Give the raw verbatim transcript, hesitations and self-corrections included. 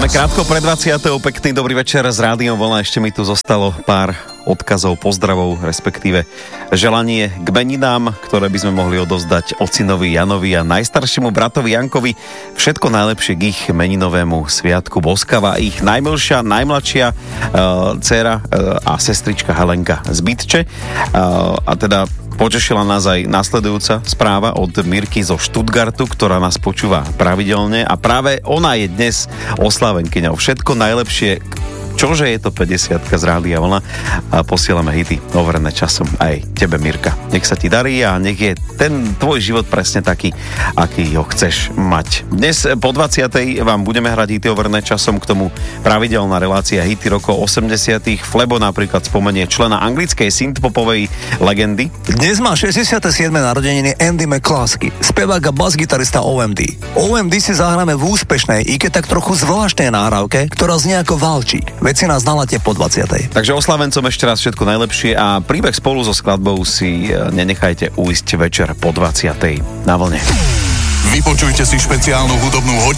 Sme krátko pred dvadsiatou Pekný dobrý večer z Rádiom Vlna. Ešte mi tu zostalo pár odkazov, pozdravov, respektíve želanie k meninám, ktoré by sme mohli odozdať ocinovi Janovi a najstaršiemu bratovi Jankovi. Všetko najlepšie k ich meninovému sviatku Boskava. Ich najmilšia, najmladšia uh, dcéra uh, a sestrička Helenka z Bytče. Uh, a teda potešila nás aj nasledujúca správa od Mirky zo Stuttgartu, ktorá nás počúva pravidelne a práve ona je dnes oslávenkyňou. Všetko najlepšie, čože je to päťdesiatka z Rádia Vlna a posielame hity overené časom aj tebe, Mirka. Nech sa ti darí a nech je ten tvoj život presne taký, aký ho chceš mať. Dnes po dvadsiatej vám budeme hrať hity overené časom, k tomu pravidelná relácia hity rokov osemdesiatych. Flebo napríklad spomenie člena anglickej synthpopovej legendy. Dnes má šesťdesiate siedme narodeniny Andy McCluskey, spevák a bas-gitarista ó em dé. ó em dé si zahráme v úspešnej, i keď tak trochu zvláštnej nahrávke, ktorá znie ako valčík. Veď si nás nalate po dvadsiatej. Takže oslavencom ešte raz všetko najlepšie a príbeh spolu so skladbou si nenechajte ujsť večer po dvadsiatej na Vlne. Vypočujte si špeciálnu hudobnú hodinu